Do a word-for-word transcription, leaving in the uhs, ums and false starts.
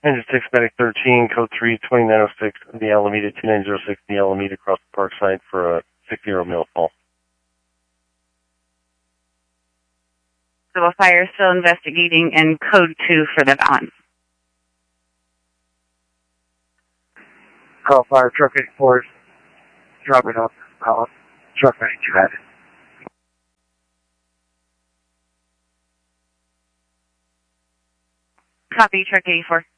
Engine six, Medic thirteen, code three, twenty-nine oh six, the Alameda, two nine zero six, the Alameda, across the park side for a six-year-old male call. Civil Fire still investigating, and code two for the balance. Call fire truck eighty-four, dropping off, call truck ninety-two had it. Copy, truck eighty-four.